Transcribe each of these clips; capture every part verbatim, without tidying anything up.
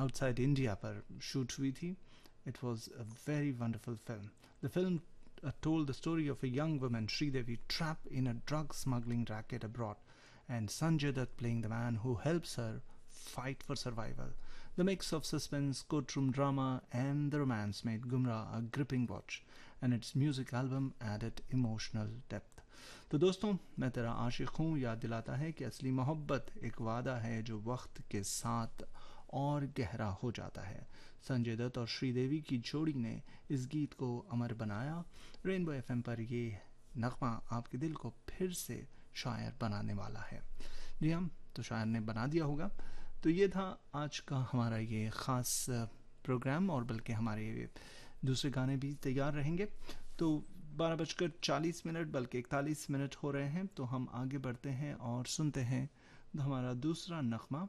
Outside India पर shoot हुई थी. It was a very wonderful film. The film uh, told the story of a young woman, Sridevi, trapped in a drug smuggling racket abroad, and Sanjay Dutt playing the man who helps her fight for survival. The mix of suspense, courtroom drama, and the romance made Gumrah a gripping watch, and its music album added emotional depth. तो दोस्तों, मैं तेरा आशिक हूँ याद दिलाता है कि असली मोहब्बत एक वादा है जो वक्त के साथ और गहरा हो जाता है. संजय दत्त और श्रीदेवी की जोड़ी ने इस गीत को अमर बनाया. रेनबो एफएम पर ये नगमा आपके दिल को फिर से शायर बनाने वाला है. जी हम तो शायर ने बना दिया होगा. तो ये था आज का हमारा ये ख़ास प्रोग्राम, और बल्कि हमारे दूसरे गाने भी तैयार रहेंगे. तो बारह बजकर चालीस मिनट बल्कि इकतालीस मिनट हो रहे हैं. तो हम आगे बढ़ते हैं और सुनते हैं हमारा दूसरा नगमा.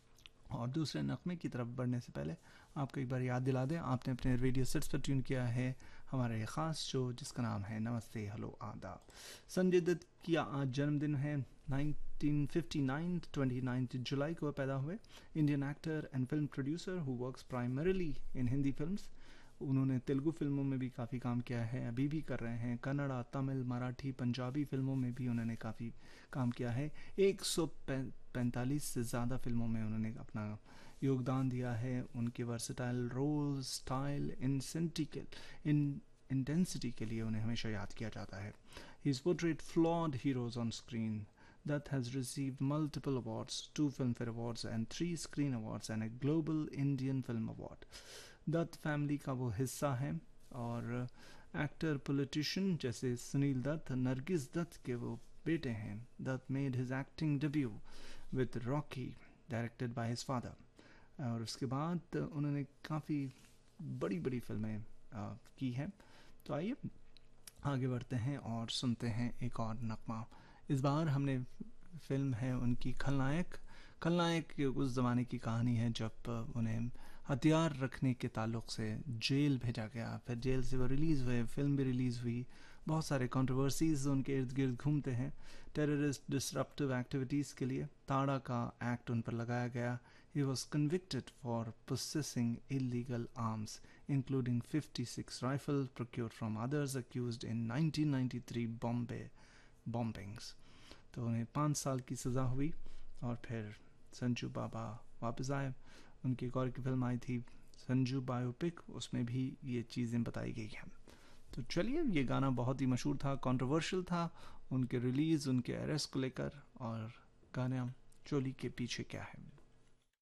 और दूसरे नगमे की तरफ बढ़ने से पहले आपको एक बार याद दिला दें, आपने अपने रेडियो सेट्स पर ट्यून किया है हमारा ये ख़ास शो जिसका नाम है नमस्ते हेलो आदाब. संजय दत्त की आज जन्मदिन है. नाइनटीन फिफ्टी नाइन उनतीस जुलाई को पैदा हुए. Indian actor and film producer who works primarily in Hindi films. उन्होंने तेलुगु फिल्मों में भी काफ़ी काम किया है, अभी भी कर रहे हैं. कन्नड़ा, तमिल, मराठी, पंजाबी फिल्मों में भी उन्होंने काफ़ी काम किया है. एक सौ पैंतालीस से ज़्यादा फिल्मों में उन्होंने अपना योगदान दिया है. उनके versatile role, style, इंसेंटिकल in intensity के लिए उन्हें हमेशा याद किया जाता है. He is portrait flawed heroes on screen. Dutt has received multiple awards, two Filmfare Awards and three Screen Awards and a Global Indian Film Award. Dutt family का वो हिस्सा है, और एक्टर पॉलिटिशियन जैसे सुनील दत्त, नरगिस दत्त के वो बेटे हैं. Dutt made his acting debut with Rocky directed by his father, और उसके बाद उन्होंने काफ़ी बड़ी बड़ी फिल्में की हैं. तो आइए आगे बढ़ते हैं और सुनते हैं एक और नगमा. इस बार हमने फिल्म है उनकी खलनायक. खलनायक उस ज़माने की कहानी है जब उन्हें हथियार रखने के ताल्लुक़ से जेल भेजा गया. फिर जेल से वो रिलीज़ हुए, फिल्म भी रिलीज़ हुई. बहुत सारे कंट्रोवर्सीज उनके इर्द गिर्द घूमते हैं. टेररिस्ट डिसरप्टिव एक्टिविटीज़ के लिए ताड़ा का एक्ट उन पर लगाया गया. He was convicted for पोसेसिंग illegal arms including fifty six rifle procured from others accused in nineteen ninety three Bombay bombings. तो उन्हें पाँच साल की सज़ा हुई, और फिर संजू बाबा वापस आए. उनकी एक और की फिल्म आई थी संजू बायोपिक, उसमें भी ये चीज़ें बताई गई हैं. तो चलिए, ये गाना बहुत ही मशहूर था, कंट्रोवर्शियल था उनके रिलीज़, उनके अरेस्ट को लेकर. और गाना चोली के पीछे क्या है.